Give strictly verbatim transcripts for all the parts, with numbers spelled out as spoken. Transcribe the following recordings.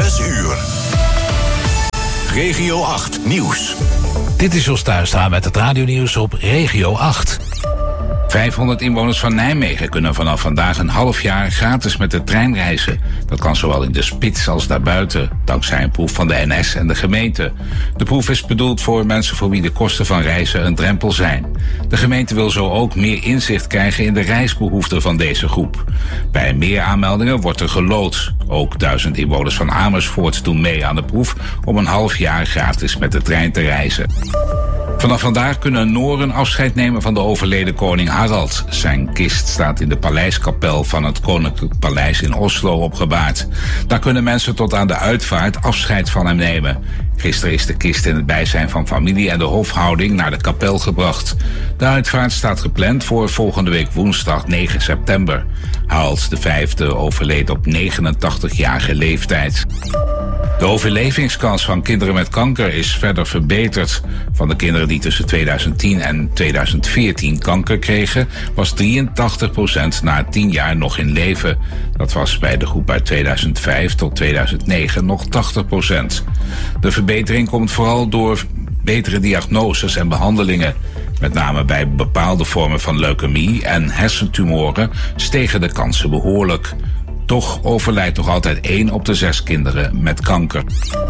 zes uur. Regio acht Nieuws. Dit is Jos Thuistra met het radionieuws op Regio acht. vijfhonderd inwoners van Nijmegen kunnen vanaf vandaag een half jaar gratis met de trein reizen. Dat kan zowel in de spits als daarbuiten, dankzij een proef van de N S en de gemeente. De proef is bedoeld voor mensen voor wie de kosten van reizen een drempel zijn. De gemeente wil zo ook meer inzicht krijgen in de reisbehoeften van deze groep. Bij meer aanmeldingen wordt er gelood. Ook duizend inwoners van Amersfoort doen mee aan de proef om een half jaar gratis met de trein te reizen. Vanaf vandaag kunnen Noren afscheid nemen van de overleden koning Harald. Zijn kist staat in de paleiskapel van het Koninklijk Paleis in Oslo opgebaard. Daar kunnen mensen tot aan de uitvaart afscheid van hem nemen. Gisteren is de kist in het bijzijn van familie en de hofhouding naar de kapel gebracht. De uitvaart staat gepland voor volgende week woensdag negen september. Harald de Vijfde overleed op negenentachtigjarige leeftijd. De overlevingskans van kinderen met kanker is verder verbeterd. Van de kinderen die tussen tweeduizend tien en tweeduizend veertien kanker kregen, was drieëntachtig procent na tien jaar nog in leven. Dat was bij de groep uit tweeduizend vijf tot tweeduizend negen nog tachtig procent. De verbetering komt vooral door betere diagnoses en behandelingen. Met name bij bepaalde vormen van leukemie en hersentumoren stegen de kansen behoorlijk. Toch overlijdt nog altijd één op de zes kinderen met kanker.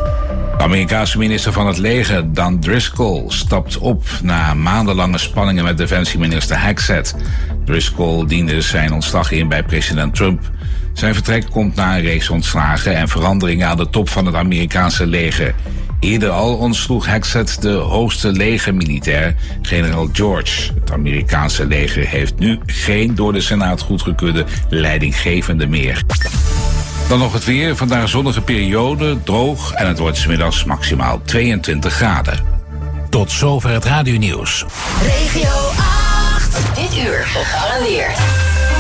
De Amerikaanse minister van het leger, Dan Driscoll, stapt op na maandenlange spanningen met defensieminister Hexet. Driscoll diende zijn ontslag in bij president Trump. Zijn vertrek komt na een reeks ontslagen en veranderingen aan de top van het Amerikaanse leger. Eerder al ontsloeg Hexet de hoogste legermilitair, generaal George. Het Amerikaanse leger heeft nu geen door de Senaat goedgekeurde leidinggevende meer. Dan nog het weer. Vandaag een zonnige periode, droog en het wordt 's middags maximaal tweeëntwintig graden. Tot zover het radionieuws. Regio acht.